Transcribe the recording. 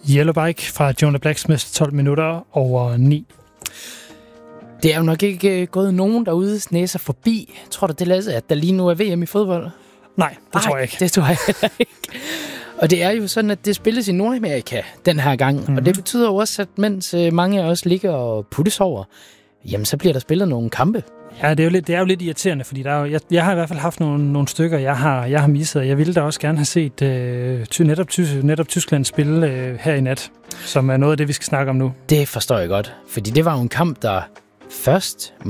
Yellow Bike fra Jonah Blacksmith, 12 minutter over 9. Det er jo nok ikke gået nogen derude næser forbi. Tror du, det Lasse, at der lige nu er VM i fodbold? Nej, det tror jeg ikke. Det tror jeg heller ikke. Og det er jo sådan, at det spilles i Nordamerika den her gang. Mm-hmm. Og det betyder jo også, at mens mange af os ligger og puttes over, jamen så bliver der spillet nogle kampe. Ja, det er jo lidt irriterende, fordi der er jo, jeg har i hvert fald haft nogle stykker, jeg har misset. Jeg ville da også gerne have set netop Tyskland spille her i nat, som er noget af det, vi skal snakke om nu. Det forstår jeg godt, fordi det var jo en kamp, der først